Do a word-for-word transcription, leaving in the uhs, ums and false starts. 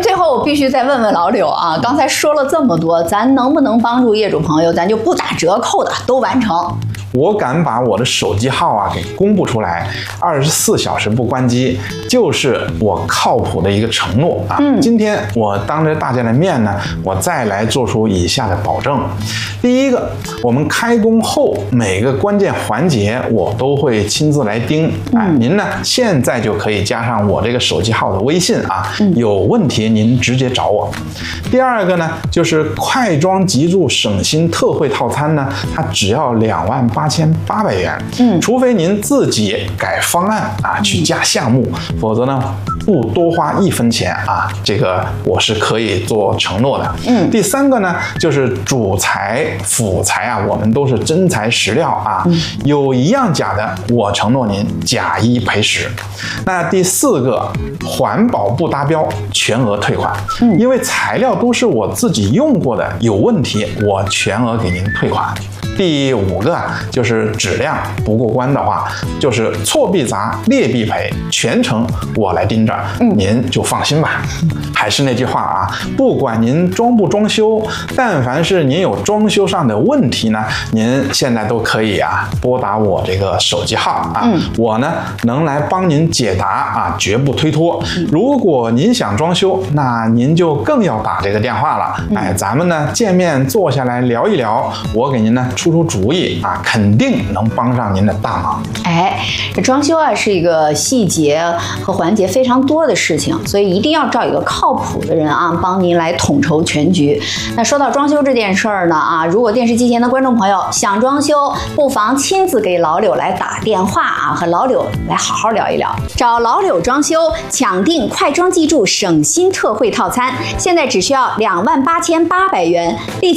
目最后我必须再问问老柳啊，刚才说了这么多，咱能不能帮助业主朋友，咱就不打折扣的都完成？ 我敢把我的手机号啊给公布出来，二十四小时不关机，就是我靠谱的一个承诺啊。嗯，今天我当着大家的面呢，我再来做出以下的保证。第一个，我们开工后每个关键环节我都会亲自来盯啊。嗯、您呢现在就可以加上我这个手机号的微信啊，嗯、有问题您直接找我。第二个呢，就是快装急住省心特惠套餐呢，它只要两万八千八百元，嗯，除非您自己改方案啊，去加项目，嗯、否则呢不多花一分钱啊，这个我是可以做承诺的。嗯，第三个呢，就是主材辅材啊，我们都是真材实料啊，嗯、有一样假的，我承诺您假一赔十。那第四个，环保不达标，全额退款。嗯，因为材料都是我自己用过的，有问题我全额给您退款。第五个就是质量不过关的话，就是错必砸，劣必赔，全程我来盯着，嗯、您就放心吧。还是那句话啊，不管您装不装修，但凡是您有装修上的问题呢，您现在都可以啊拨打我这个手机号啊，嗯、我呢能来帮您解答啊，绝不推脱。如果您想装修，那您就更要打这个电话了。嗯、哎，咱们呢见面坐下来聊一聊，我给您呢出出主意啊，肯定能帮上您的大忙。 哎，这装修啊是一个细节和环节非常多的事情，所以一定要找一个靠谱的人啊，帮您来统筹全局。那说到装修这件事儿呢啊，如果电视机前的观众朋友想装修，不妨亲自给老柳来打电话啊，和老柳来好好聊一聊。找老柳装修，抢订快装记住省心特惠套餐，现在只需要两万八千八百元，立即